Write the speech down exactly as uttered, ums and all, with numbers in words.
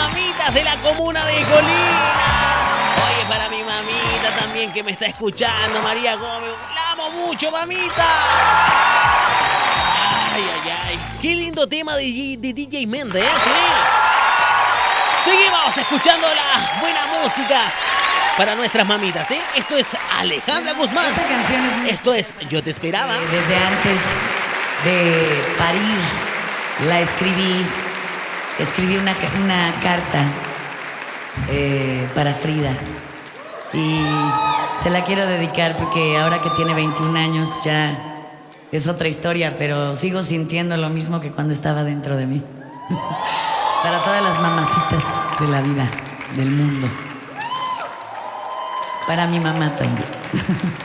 mamitas de la comuna de Colina. Oye, para mi mamita también que me está escuchando, María Gómez. La amo mucho, mamita. Ay, ay, ay. Qué lindo tema de, G de D J Méndez, ¿eh? Sí. Seguimos escuchando la buena música para nuestras mamitas, ¿eh? Esto es Alejandra Guzmán. Esta canción es muy... Esto es Yo Te Esperaba. Eh, desde antes de parir la escribí. Escribí una, una carta eh, para Frida. Y se la quiero dedicar porque ahora que tiene veintiún años ya es otra historia, pero sigo sintiendo lo mismo que cuando estaba dentro de mí. Para todas las mamacitas de la vida, del mundo. Para mi mamá también.